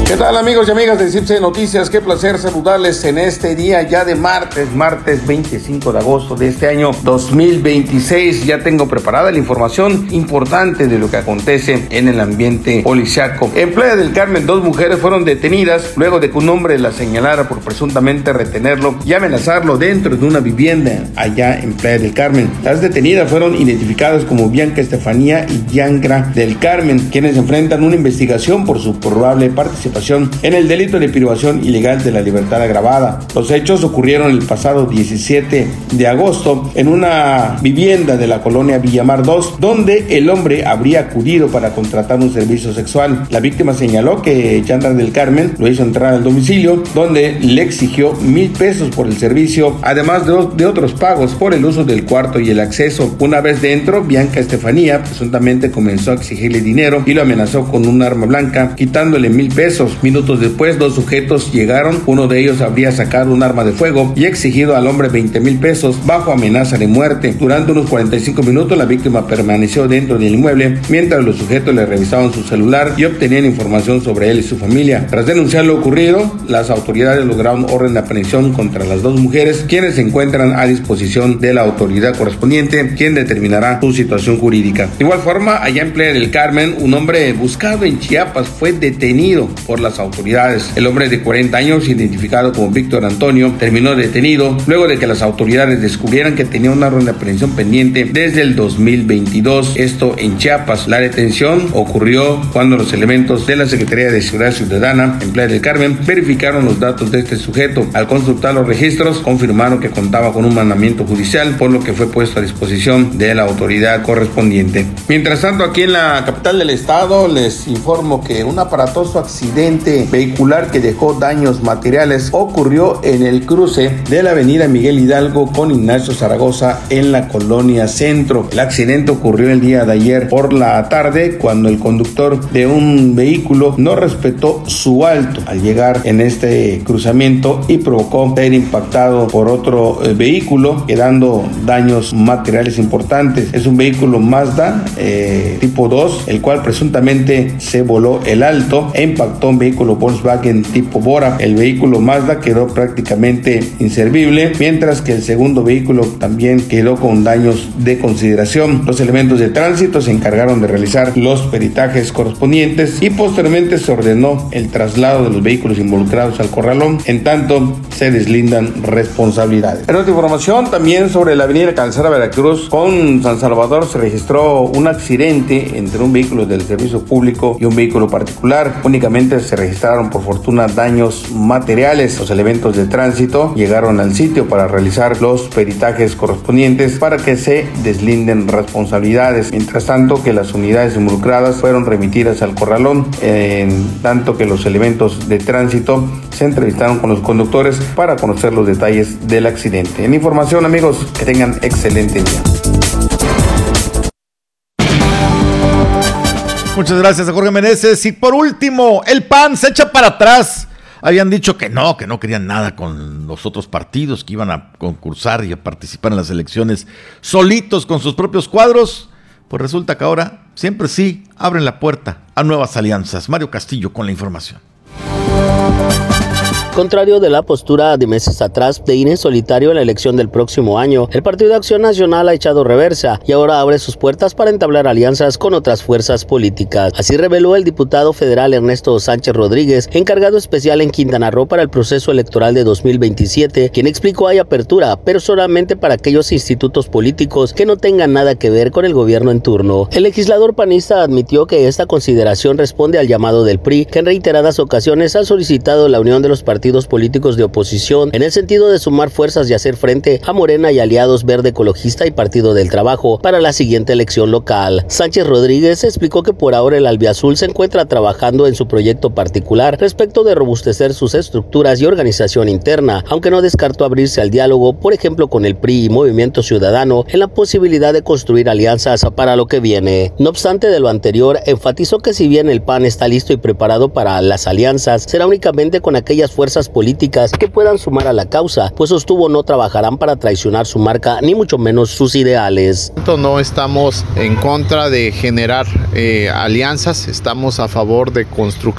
¿Qué tal, amigos y amigas de CIPSE Noticias? Qué placer saludarles en este día ya de martes 25 de agosto de este año 2026. Ya tengo preparada la información importante de lo que acontece en el ambiente policiaco. En Playa del Carmen, 2 mujeres fueron detenidas luego de que un hombre las señalara por presuntamente retenerlo y amenazarlo dentro de una vivienda allá en Playa del Carmen. Las detenidas fueron identificadas como Bianca Estefanía y Yangra del Carmen, quienes enfrentan una investigación por su probable participación en el delito de privación ilegal de la libertad agravada. Los hechos ocurrieron el pasado 17 de agosto en una vivienda de la colonia Villamar 2, donde el hombre habría acudido para contratar un servicio sexual. La víctima señaló que Yangra del Carmen lo hizo entrar al domicilio, donde le exigió 1,000 pesos por el servicio, además de otros pagos por el uso del cuarto y el acceso. Una vez dentro, Bianca Estefanía presuntamente comenzó a exigirle dinero y lo amenazó con un arma blanca, quitándole 1,000 pesos. Minutos después, 2 sujetos llegaron. Uno de ellos habría sacado un arma de fuego y exigido al hombre 20,000 pesos bajo amenaza de muerte. Durante unos 45 minutos, la víctima permaneció dentro del inmueble mientras los sujetos le revisaban su celular y obtenían información sobre él y su familia. Tras denunciar lo ocurrido, las autoridades lograron orden de aprehensión contra las 2 mujeres, quienes se encuentran a disposición de la autoridad correspondiente, quien determinará su situación jurídica. De igual forma, allá en Playa del Carmen, un hombre buscado en Chiapas fue detenido por las autoridades. El hombre de 40 años, identificado como Víctor Antonio, terminó detenido luego de que las autoridades descubrieran que tenía una orden de aprehensión pendiente desde el 2022, esto en Chiapas. La detención ocurrió cuando los elementos de la Secretaría de Seguridad Ciudadana en Playa del Carmen verificaron los datos de este sujeto. Al consultar los registros, confirmaron que contaba con un mandamiento judicial, por lo que fue puesto a disposición de la autoridad correspondiente. Mientras tanto, aquí en la capital del estado, les informo que un aparatoso accidente vehicular que dejó daños materiales ocurrió en el cruce de la avenida Miguel Hidalgo con Ignacio Zaragoza en la colonia Centro. El accidente ocurrió el día de ayer por la tarde, cuando el conductor de un vehículo no respetó su alto al llegar en este cruzamiento y provocó ser impactado por otro vehículo, quedando daños materiales importantes. Es un vehículo Mazda tipo 2, el cual presuntamente se voló el alto e impactó un vehículo Volkswagen tipo Bora. El vehículo Mazda quedó prácticamente inservible, mientras que el segundo vehículo también quedó con daños de consideración. Los elementos de tránsito se encargaron de realizar los peritajes correspondientes y posteriormente se ordenó el traslado de los vehículos involucrados al corralón, en tanto se deslindan responsabilidades. En otra información, también sobre la avenida Calzada Veracruz con San Salvador, se registró un accidente entre un vehículo del servicio público y un vehículo particular. Únicamente se registraron por fortuna daños materiales. Los elementos de tránsito llegaron al sitio para realizar los peritajes correspondientes para que se deslinden responsabilidades. Mientras tanto, que las unidades involucradas fueron remitidas al corralón, en tanto que los elementos de tránsito se entrevistaron con los conductores para conocer los detalles del accidente. En información, amigos, que tengan excelente día. Muchas gracias a Jorge Meneses. Y por último, el PAN se echa para atrás. Habían dicho que no querían nada con los otros partidos, que iban a concursar y a participar en las elecciones solitos con sus propios cuadros. Pues resulta que ahora, siempre sí, abren la puerta a nuevas alianzas. Mario Castillo con la información. Contrario de la postura de meses atrás de ir en solitario en la elección del próximo año, el Partido de Acción Nacional ha echado reversa y ahora abre sus puertas para entablar alianzas con otras fuerzas políticas. Así reveló el diputado federal Ernesto Sánchez Rodríguez, encargado especial en Quintana Roo para el proceso electoral de 2027, quien explicó hay apertura, pero solamente para aquellos institutos políticos que no tengan nada que ver con el gobierno en turno. El legislador panista admitió que esta consideración responde al llamado del PRI, que en reiteradas ocasiones ha solicitado la unión de los partidos políticos de oposición en el sentido de sumar fuerzas y hacer frente a Morena y aliados Verde Ecologista y Partido del Trabajo para la siguiente elección local. Sánchez Rodríguez explicó que por ahora el albiazul se encuentra trabajando en su proyecto particular respecto de robustecer sus estructuras y organización interna, aunque no descartó abrirse al diálogo, por ejemplo con el PRI y Movimiento Ciudadano, en la posibilidad de construir alianzas para lo que viene. No obstante de lo anterior, enfatizó que si bien el PAN está listo y preparado para las alianzas, será únicamente con aquellas fuerzas políticas que puedan sumar a la causa, pues sostuvo no trabajarán para traicionar su marca ni mucho menos sus ideales. No estamos en contra de generar alianzas, estamos a favor de construir